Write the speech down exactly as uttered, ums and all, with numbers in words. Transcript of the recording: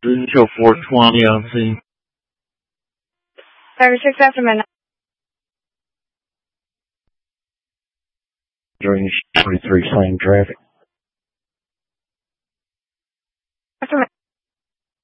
Until four twenty on scene. thirty-six after midnight. During twenty-three same traffic. After midnight.